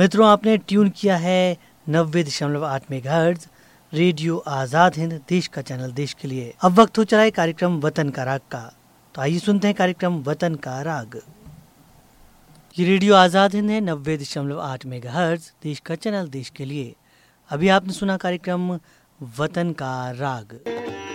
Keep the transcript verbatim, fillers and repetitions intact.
मित्रों, आपने ट्यून किया है नब्बे दशमलव आठ मेगाहर्ट्ज रेडियो आज़ाद हिंद, देश का चैनल देश के लिए। अब वक्त हो चला है कार्यक्रम वतन का राग का, तो आइए सुनते हैं कार्यक्रम वतन का राग। ये रेडियो आज़ाद हिंद है, नब्बे दशमलव आठ मेगाहर्ट्ज, देश का चैनल देश के लिए। अभी आपने सुना कार्यक्रम वतन का राग।